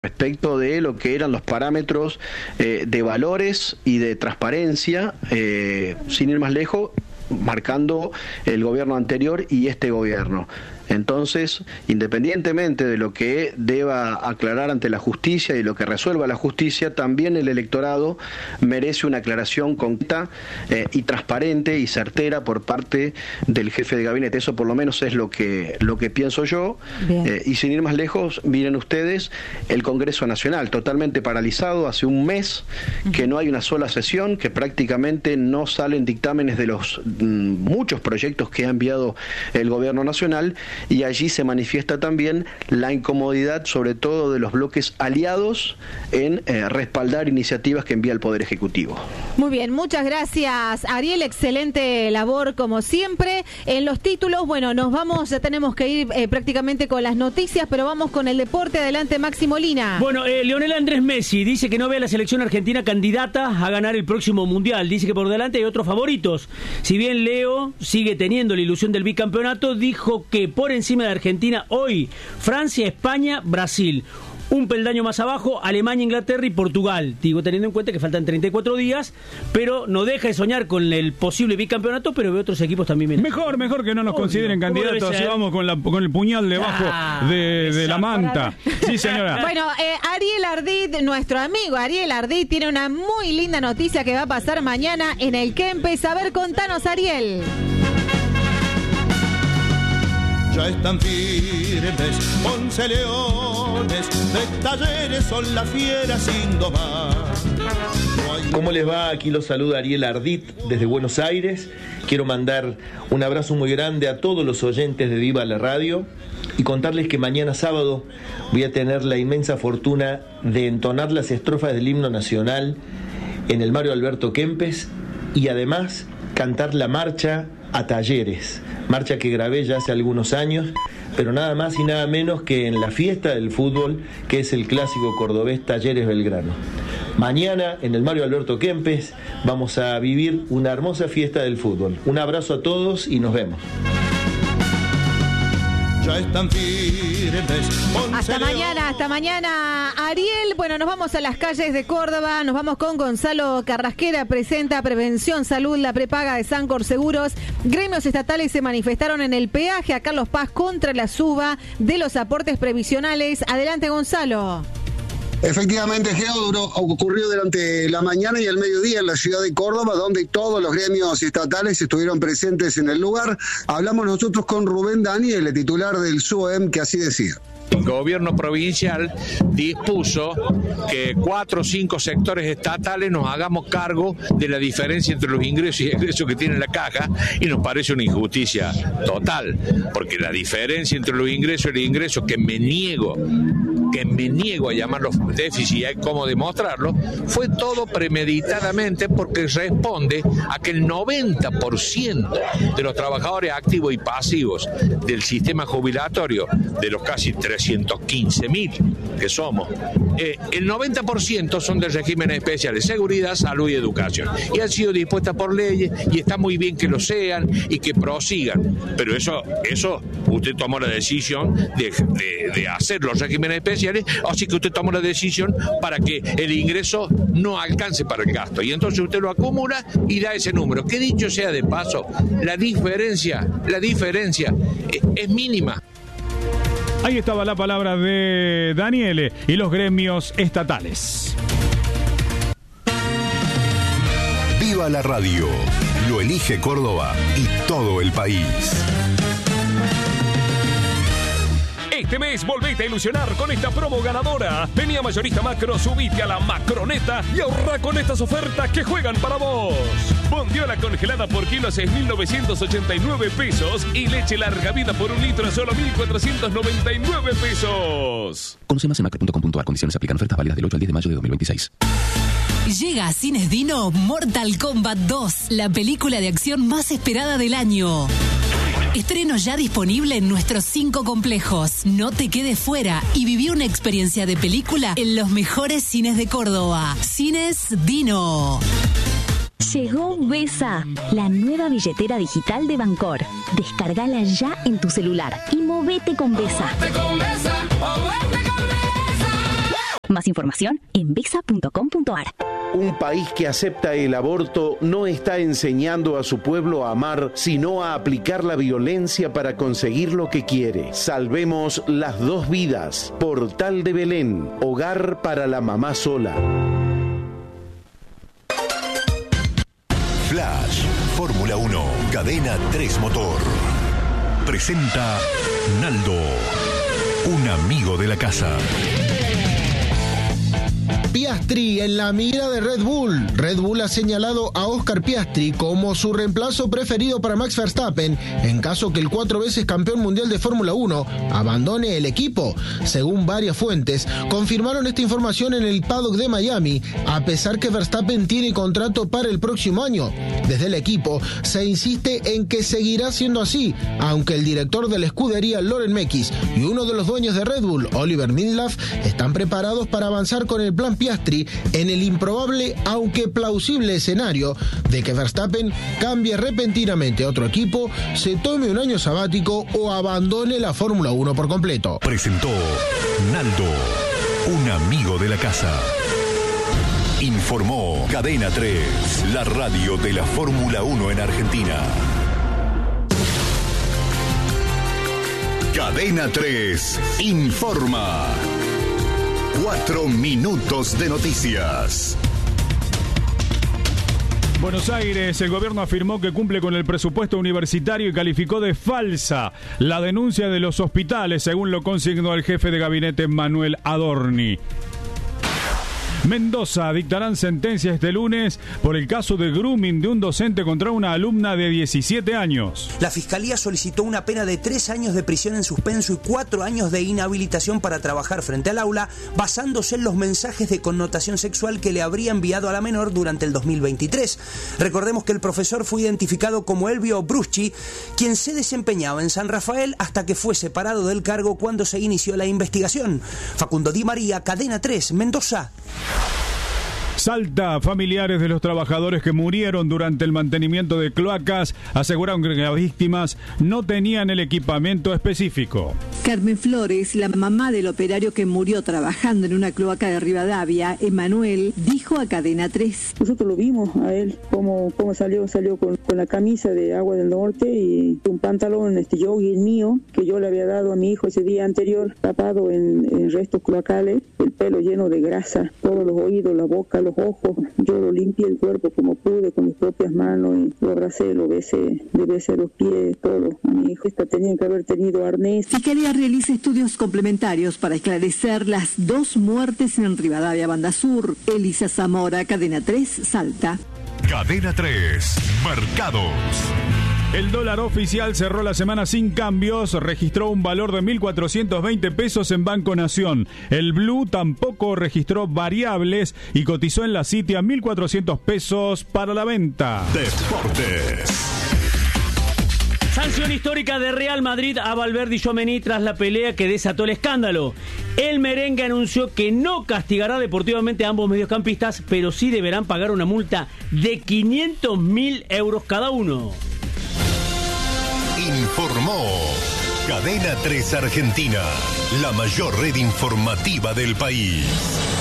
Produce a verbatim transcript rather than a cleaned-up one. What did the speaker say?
respecto de lo que eran los parámetros eh, de valores y de transparencia, eh, sin ir más lejos, marcando el gobierno anterior y este gobierno. Entonces, independientemente de lo que deba aclarar ante la justicia y lo que resuelva la justicia, también el electorado merece una aclaración concreta eh, y transparente y certera por parte del jefe de gabinete. Eso por lo menos es lo que, lo que pienso yo. Eh, y sin ir más lejos, miren ustedes, el Congreso Nacional totalmente paralizado hace un mes, que no hay una sola sesión, que prácticamente no salen dictámenes de los mm, muchos proyectos que ha enviado el gobierno nacional. Y allí se manifiesta también la incomodidad, sobre todo de los bloques aliados, en eh, respaldar iniciativas que envía el Poder Ejecutivo. Muy bien, muchas gracias, Ariel. Excelente labor, como siempre. En los títulos, bueno, nos vamos, ya tenemos que ir eh, prácticamente con las noticias, pero vamos con el deporte. Adelante, Maxi Molina. Bueno, eh, Lionel Andrés Messi dice que no ve a la selección argentina candidata a ganar el próximo Mundial. Dice que por delante hay otros favoritos. Si bien Leo sigue teniendo la ilusión del bicampeonato, dijo que por encima de Argentina hoy Francia, España, Brasil. Un peldaño más abajo, Alemania, Inglaterra y Portugal. Digo, teniendo en cuenta que faltan treinta y cuatro días, pero no deja de soñar con el posible bicampeonato, pero ve otros equipos también. Bien. Mejor, mejor que no nos Obvio. consideren candidatos, así vamos con, la, con el puñal debajo ah, de, de la manta. Sí, señora. Bueno, eh, Ariel Ardit, nuestro amigo Ariel Ardit, tiene una muy linda noticia que va a pasar mañana en el Kempes. A ver, contanos, Ariel. Ya están firmes, once leones, de Talleres son las fieras sin domar. No hay... ¿Cómo les va? Aquí los saluda Ariel Ardit desde Buenos Aires. Quiero mandar un abrazo muy grande a todos los oyentes de Viva la Radio y contarles que mañana sábado voy a tener la inmensa fortuna de entonar las estrofas del himno nacional en el Mario Alberto Kempes y además cantar la marcha a Talleres, marcha que grabé ya hace algunos años, pero nada más y nada menos que en la fiesta del fútbol, que es el clásico cordobés Talleres Belgrano. Mañana en el Mario Alberto Kempes vamos a vivir una hermosa fiesta del fútbol. Un abrazo a todos y nos vemos. Ya están firmes. Hasta mañana, hasta mañana, Ariel. Bueno, nos vamos a las calles de Córdoba, nos vamos con Gonzalo Carrasquera. Presenta Prevención Salud, la prepaga de Sancor Seguros. Gremios estatales se manifestaron en el peaje a Carlos Paz contra la suba de los aportes previsionales. Adelante, Gonzalo. Efectivamente, Geo, ocurrió durante la mañana y el mediodía en la ciudad de Córdoba, donde todos los gremios estatales estuvieron presentes en el lugar. Hablamos nosotros con Rubén Daniel, el titular del S U E M, que así decía. El gobierno provincial dispuso que cuatro o cinco sectores estatales nos hagamos cargo de la diferencia entre los ingresos y egresos que tiene la caja, y nos parece una injusticia total, porque la diferencia entre los ingresos y el ingreso, que me niego que me niego a llamarlos déficit y hay cómo demostrarlo, fue todo premeditadamente porque responde a que el noventa por ciento de los trabajadores activos y pasivos del sistema jubilatorio, de los casi trescientos quince mil que somos, eh, el noventa por ciento son de regímenes especiales, seguridad, salud y educación, y han sido dispuestas por leyes y está muy bien que lo sean y que prosigan, pero eso, eso usted tomó la decisión de, de, de hacer los regímenes especiales, así que usted tomó la decisión para que el ingreso no alcance para el gasto, y entonces usted lo acumula y da ese número, que dicho sea de paso, la diferencia, la diferencia es, es mínima. Ahí estaba la palabra de Daniele y los gremios estatales. Viva la radio, lo elige Córdoba y todo el país. Este mes volvete a ilusionar con esta promo ganadora. Vení a Mayorista Macro, subite a la Macroneta y ahorra con estas ofertas que juegan para vos. Bondiola congelada por kilo a seis mil novecientos ochenta y nueve pesos y leche larga vida por un litro a solo mil cuatrocientos noventa y nueve pesos. Conoce más en macro punto com punto a r. Condiciones aplican. Ofertas válidas del ocho al diez de mayo de dos mil veintiséis. Llega a Cines Dino Mortal Kombat dos, la película de acción más esperada del año. Estreno ya disponible en nuestros cinco complejos. No te quedes fuera y viví una experiencia de película en los mejores cines de Córdoba. Cines Dino. Llegó Vesa, la nueva billetera digital de Bancor. Descárgala ya en tu celular y movete con Vesa. Más información en bexa punto com punto ar. Un país que acepta el aborto no está enseñando a su pueblo a amar, sino a aplicar la violencia para conseguir lo que quiere. Salvemos las dos vidas. Portal de Belén, hogar para la mamá sola. Flash, Fórmula uno, Cadena tres Motor. Presenta Naldo, un amigo de la casa. Piastri en la mira de Red Bull. Red Bull ha señalado a Oscar Piastri como su reemplazo preferido para Max Verstappen en caso que el cuatro veces campeón mundial de Fórmula uno abandone el equipo. Según varias fuentes, confirmaron esta información en el paddock de Miami, a pesar que Verstappen tiene contrato para el próximo año. Desde el equipo se insiste en que seguirá siendo así, aunque el director de la escudería, Loren Mekies, y uno de los dueños de Red Bull, Oliver Minlav, están preparados para avanzar con el plan Piastri en el improbable aunque plausible escenario de que Verstappen cambie repentinamente a otro equipo, se tome un año sabático o abandone la Fórmula uno por completo. Presentó Naldo, un amigo de la casa. Informó Cadena tres, la radio de la Fórmula uno en Argentina. Cadena tres informa. Cuatro minutos de noticias. Buenos Aires, el gobierno afirmó que cumple con el presupuesto universitario y calificó de falsa la denuncia de los hospitales, según lo consignó el jefe de gabinete Manuel Adorni. Mendoza dictarán sentencia este lunes por el caso de grooming de un docente contra una alumna de diecisiete años. La Fiscalía solicitó una pena de tres años de prisión en suspenso y cuatro años de inhabilitación para trabajar frente al aula, basándose en los mensajes de connotación sexual que le habría enviado a la menor durante el dos mil veintitrés. Recordemos que el profesor fue identificado como Elvio Bruschi, quien se desempeñaba en San Rafael hasta que fue separado del cargo cuando se inició la investigación. Facundo Di María, Cadena tres, Mendoza. Salta, familiares de los trabajadores que murieron durante el mantenimiento de cloacas aseguraron que las víctimas no tenían el equipamiento específico. Carmen Flores, la mamá del operario que murió trabajando en una cloaca de Rivadavia, Emanuel, dijo a Cadena tres. Nosotros lo vimos a él, cómo, cómo salió, salió con, con la camisa de Agua del Norte y un pantalón, este jogging mío, que yo le había dado a mi hijo ese día anterior, tapado en, en restos cloacales, el pelo lleno de grasa, todos los oídos, la boca, los ojos. Yo lo limpié el cuerpo como pude con mis propias manos y lo abracé, lo besé, le besé los pies, todo. A mi hijo esta tenía que haber tenido arnés. Fiscalía realiza estudios complementarios para esclarecer las dos muertes en Rivadavia, Banda Sur. Elisa Zamora, Cadena tres, Salta. Cadena tres, Mercados. El dólar oficial cerró la semana sin cambios, registró un valor de mil cuatrocientos veinte pesos en Banco Nación. El Blue tampoco registró variables y cotizó en la City a mil cuatrocientos pesos para la venta. Deportes. Sanción histórica de Real Madrid a Valverde y Tchouaméni tras la pelea que desató el escándalo. El merengue anunció que no castigará deportivamente a ambos mediocampistas, pero sí deberán pagar una multa de quinientos mil euros cada uno. Informó Cadena tres Argentina, la mayor red informativa del país.